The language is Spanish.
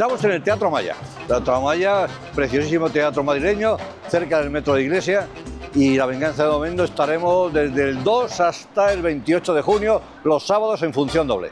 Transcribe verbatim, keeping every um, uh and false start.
Estamos en el Teatro Maya. Teatro Maya, preciosísimo teatro madrileño, cerca del metro de Iglesia. Y La Venganza de Domendo estaremos desde el dos hasta el veintiocho de junio, los sábados en función doble.